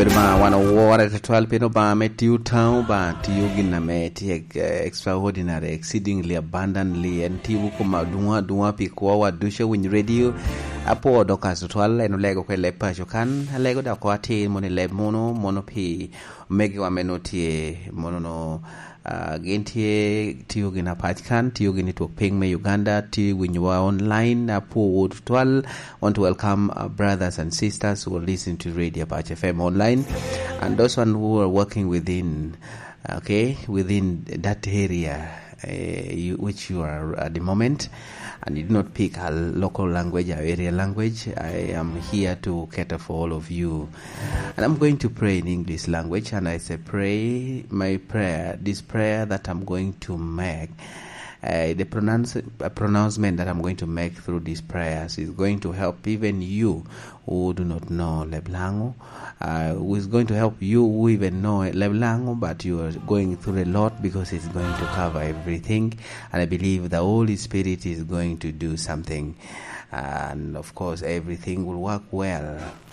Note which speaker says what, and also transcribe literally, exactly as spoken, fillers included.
Speaker 1: Berma wana wara twelve peno ba metiu town ba tiugina meti extraordinary exceedingly abundantly and tibu kuma dunwa dunwa pikwa wa dusha win radio apo doka twelve eno lego kwa lepa jokan lego da kwa te moni le mono mono pi megi wa menoti mono no Uh, gentie tiugina patkan tiugini to ping me Uganda ti when you are online apo wood twelve want to welcome our brothers and sisters who are listening to Radio Apache F M online and those one who are working within okay within that area uh, you, which you are at the moment and you do not pick a local language or area language. I am here to cater for all of you. And I'm going to pray in English language. And I say pray, my prayer, this prayer that I'm going to make, uh, the pronounce, uh, pronouncement that I'm going to make through these prayers is going to help even you who do not know Leblango, uh, who is going to help you who even know Leblango, but you are going through a lot because it's going to cover everything. And I believe the Holy Spirit is going to do something. And of course, everything will work well